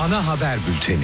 Ana Haber Bülteni.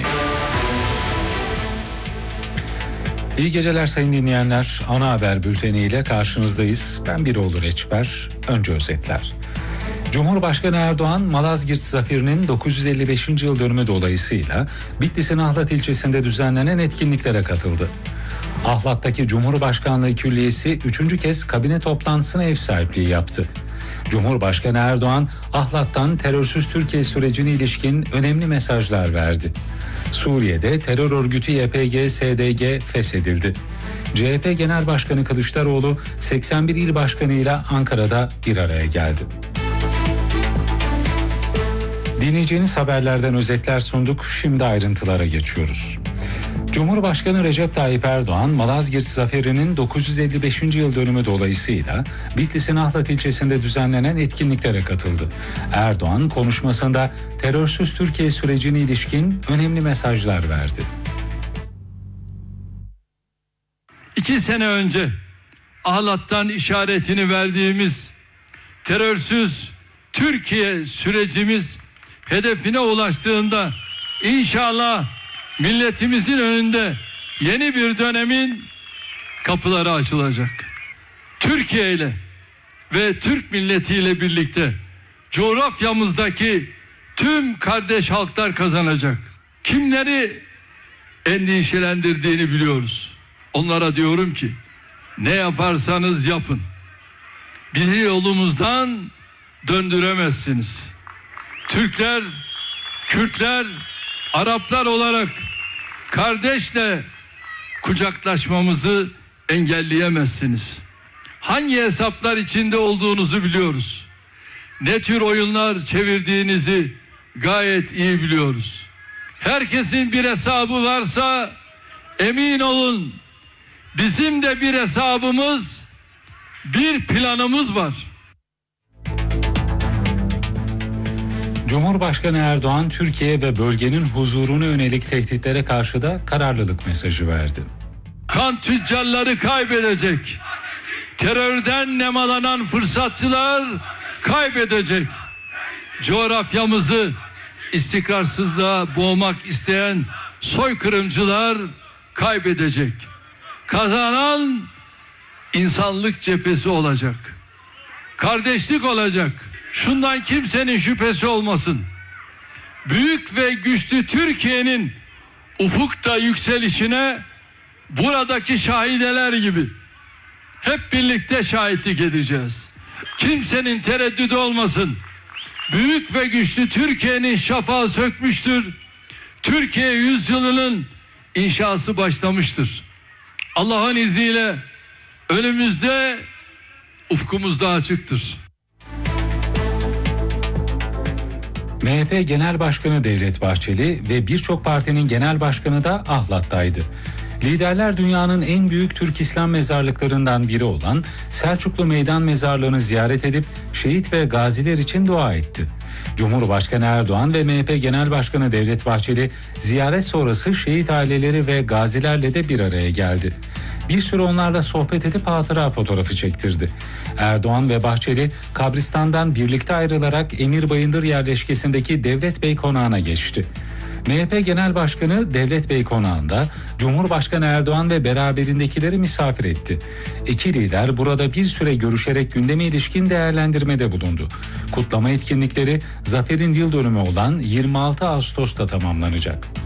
İyi geceler sayın dinleyenler. Ana Haber Bülteni ile karşınızdayız. Ben Biroğlu Reçber. Önce özetler. Cumhurbaşkanı Erdoğan, Malazgirt Zaferi'nin 955. yıl dönümü dolayısıyla Bitlis'in Ahlat ilçesinde düzenlenen etkinliklere katıldı. Ahlat'taki Cumhurbaşkanlığı Külliyesi 3. kez kabine toplantısına ev sahipliği yaptı. Cumhurbaşkanı Erdoğan, Ahlat'tan terörsüz Türkiye sürecine ilişkin önemli mesajlar verdi. Suriye'de terör örgütü YPG-SDG feshedildi. CHP Genel Başkanı Kılıçdaroğlu 81 il başkanıyla Ankara'da bir araya geldi. Dinleyeceğiniz haberlerden özetler sunduk. Şimdi ayrıntılara geçiyoruz. Cumhurbaşkanı Recep Tayyip Erdoğan, Malazgirt Zaferi'nin 955. yıl dönümü dolayısıyla Bitlis'in Ahlat ilçesinde düzenlenen etkinliklere katıldı. Erdoğan konuşmasında terörsüz Türkiye sürecine ilişkin önemli mesajlar verdi. 2 sene önce Ahlat'tan işaretini verdiğimiz terörsüz Türkiye sürecimiz hedefine ulaştığında inşallah milletimizin önünde yeni bir dönemin kapıları açılacak. Türkiye ile ve Türk milletiyle birlikte coğrafyamızdaki tüm kardeş halklar kazanacak. Kimleri endişelendirdiğini biliyoruz. Onlara diyorum ki ne yaparsanız yapın, bizi yolumuzdan döndüremezsiniz. Türkler, Kürtler, Araplar olarak kardeşle kucaklaşmamızı engelleyemezsiniz. Hangi hesaplar içinde olduğunuzu biliyoruz. Ne tür oyunlar çevirdiğinizi gayet iyi biliyoruz. Herkesin bir hesabı varsa emin olun bizim de bir hesabımız, bir planımız var. Cumhurbaşkanı Erdoğan, Türkiye ve bölgenin huzuruna yönelik tehditlere karşı da kararlılık mesajı verdi. Kan tüccarları kaybedecek. Terörden nemalanan fırsatçılar kaybedecek. Coğrafyamızı istikrarsızlığa boğmak isteyen soykırımcılar kaybedecek. Kazanan insanlık cephesi olacak. Kardeşlik olacak. Şundan kimsenin şüphesi olmasın. Büyük ve güçlü Türkiye'nin ufukta yükselişine buradaki şahideler gibi hep birlikte şahitlik edeceğiz. Kimsenin tereddüdü olmasın. Büyük ve güçlü Türkiye'nin şafağı sökmüştür. Türkiye yüzyılının inşası başlamıştır. Allah'ın izniyle önümüzde ufkumuz daha açıktır. MHP Genel Başkanı Devlet Bahçeli ve birçok partinin genel başkanı da Ahlat'taydı. Liderler dünyanın en büyük Türk İslam mezarlıklarından biri olan Selçuklu Meydan Mezarlığı'nı ziyaret edip şehit ve gaziler için dua etti. Cumhurbaşkanı Erdoğan ve MHP Genel Başkanı Devlet Bahçeli ziyaret sonrası şehit aileleri ve gazilerle de bir araya geldi. Bir süre onlarla sohbet edip hatıra fotoğrafı çektirdi. Erdoğan ve Bahçeli kabristandan birlikte ayrılarak Emir Bayındır yerleşkesindeki Devlet Bey Konağı'na geçti. MHP Genel Başkanı Devlet Bey Konağı'nda Cumhurbaşkanı Erdoğan ve beraberindekileri misafir etti. İki lider burada bir süre görüşerek gündeme ilişkin değerlendirmede bulundu. Kutlama etkinlikleri zaferin yıl dönümü olan 26 Ağustos'ta tamamlanacak.